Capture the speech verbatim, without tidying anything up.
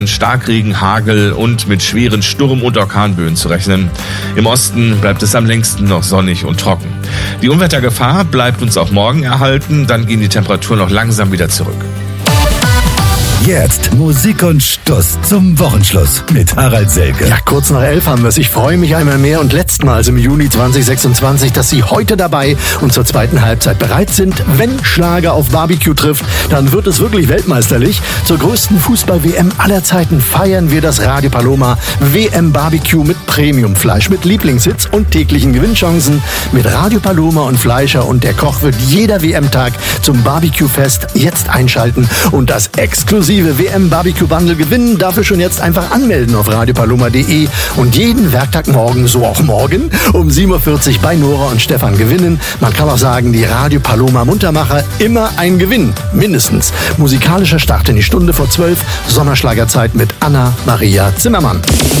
Starkregen, Hagel und mit schweren Sturm- und Orkanböen zu rechnen. Im Osten bleibt es am längsten noch sonnig und trocken. Die Unwettergefahr bleibt uns auch morgen erhalten, dann gehen die Temperaturen noch langsam wieder zurück. Jetzt Musik und Stuss zum Wochenschluss mit Harald Selke. Ja, kurz nach elf haben wir es. Ich freue mich einmal mehr und letztmals im Juni zwanzig sechsundzwanzig, dass Sie heute dabei und zur zweiten Halbzeit bereit sind. Wenn Schlager auf Barbecue trifft, dann wird es wirklich weltmeisterlich. Zur größten Fußball-W M aller Zeiten feiern wir das Radio Paloma W M Barbecue mit Premiumfleisch, mit Lieblingshits und täglichen Gewinnchancen. Mit Radio Paloma und Fleischer und der Koch wird jeder W M-Tag zum Barbecue-Fest jetzt einschalten und das exklusive W M Barbecue Bundle gewinnen. Dafür schon jetzt einfach anmelden auf radio paloma punkt de und jeden Werktagmorgen, so auch morgen, um sieben Uhr vierzig bei Nora und Stefan gewinnen. Man kann auch sagen, die Radio Paloma Muntermacher, immer ein Gewinn, mindestens. Musikalischer Start in die Stunde vor zwölf, Sommerschlagerzeit mit Anna Maria Zimmermann.